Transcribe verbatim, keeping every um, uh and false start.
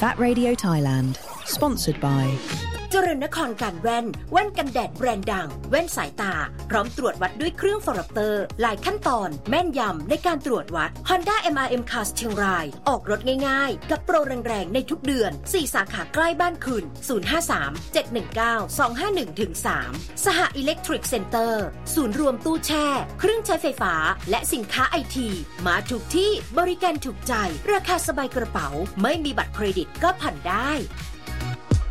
That Radio Thailand Sponsored by เจริญนครการแว่นแว่นกันแดดแบรนด์ดังแว่นสายตาพร้อมตรวจวัดด้วยเครื่องฟอร์เตอร์หลายขั้นตอนแม่นยำในการตรวจวัด Honda เอ็ม อาร์ เอ็ม Cars เชียงรายออกรถง่ายๆกับโปรแรงๆในทุกเดือนสี่สาขาใกล้บ้านคุณศูนย์ ห้า สาม เจ็ด หนึ่ง เก้า สอง ห้า หนึ่ง สาม สหอิเล็กทริกเซ็นเตอร์ศูนย์รวมตู้แช่เครื่องใช้ไฟฟ้าและสินค้าไอทีมาถูกที่บริการถูกใจราคาสบายกระเป๋าไม่มีบัตรเครดิตก็ผ่อนได้